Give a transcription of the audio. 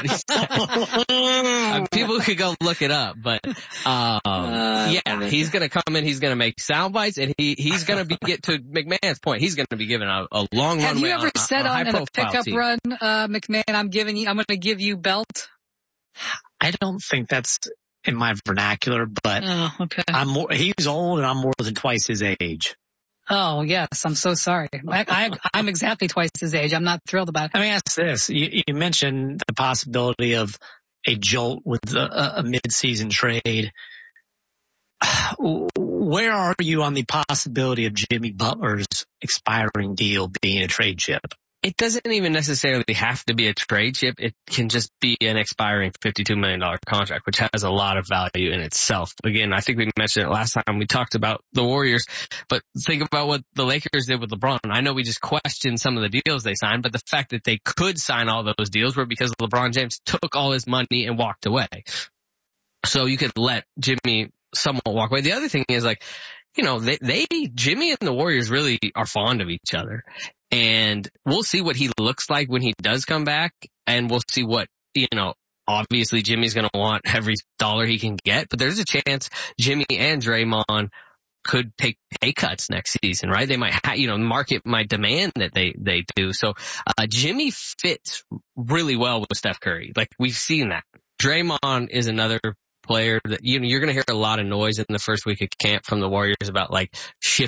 what he said. People could go look it up, but, he's gonna come in, he's gonna make sound bites, and he's gonna get to McMahon's point. He's gonna be given a long runway. Have you ever said on a pickup team. run, McMahon, I'm gonna give you belt? I don't think that's in my vernacular, but okay. He's old and I'm more than twice his age. Oh, yes. I'm so sorry. I'm exactly twice his age. I'm not thrilled about it. Let me ask this. You mentioned the possibility of a jolt with a mid-season trade. Where are you on the possibility of Jimmy Butler's expiring deal being a trade chip? It doesn't even necessarily have to be a trade chip. It can just be an expiring $52 million contract, which has a lot of value in itself. Again, I think we mentioned it last time we talked about the Warriors, but think about what the Lakers did with LeBron. I know we just questioned some of the deals they signed, but the fact that they could sign all those deals were because LeBron James took all his money and walked away. So you could let Jimmy somewhat walk away. The other thing is, like, you know, Jimmy and the Warriors really are fond of each other. And we'll see what he looks like when he does come back. And we'll see what, you know, obviously Jimmy's going to want every dollar he can get. But there's a chance Jimmy and Draymond could take pay cuts next season, right? They might, the market might demand that they do. So, Jimmy fits really well with Steph Curry. Like, we've seen that. Draymond is another player that, you're going to hear a lot of noise in the first week of camp from the Warriors about, like, shifting